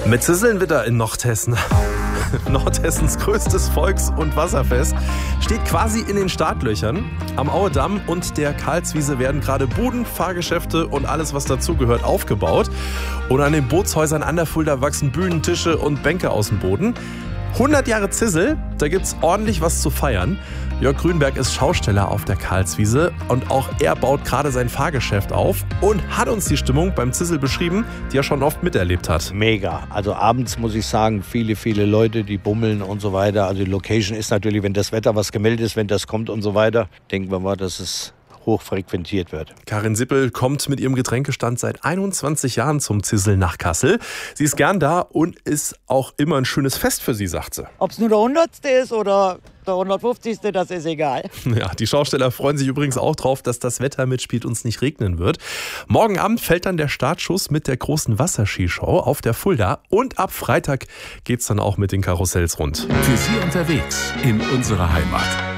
Mit Zisseln wieder in Nordhessen. Nordhessens größtes Volks- und Wasserfest steht quasi in den Startlöchern. Am Auedamm und der Karlswiese werden gerade Buden, Fahrgeschäfte und alles, was dazugehört, aufgebaut. Und an den Bootshäusern an der Fulda wachsen Bühnen, Tische und Bänke aus dem Boden. 100 Jahre Zissel, da gibt's ordentlich was zu feiern. Jörg Grünberg ist Schausteller auf der Karlswiese und auch er baut gerade sein Fahrgeschäft auf und hat uns die Stimmung beim Zissel beschrieben, die er schon oft miterlebt hat. Mega. Also abends muss ich sagen, viele Leute, die bummeln und so weiter. Also die Location ist natürlich, wenn das Wetter was gemeldet ist, wenn das kommt und so weiter, denken wir mal, dass es hoch frequentiert wird. Karin Sippel kommt mit ihrem Getränkestand seit 21 Jahren zum Zissel nach Kassel. Sie ist gern da und ist auch immer ein schönes Fest für sie, sagt sie. Ob es nur der 100. ist oder der 150., das ist egal. Ja, die Schausteller freuen sich übrigens auch drauf, dass das Wetter mitspielt und es nicht regnen wird. Morgen Abend fällt dann der Startschuss mit der großen Wasserskishow auf der Fulda und ab Freitag geht's dann auch mit den Karussells rund. Für Sie unterwegs in unserer Heimat.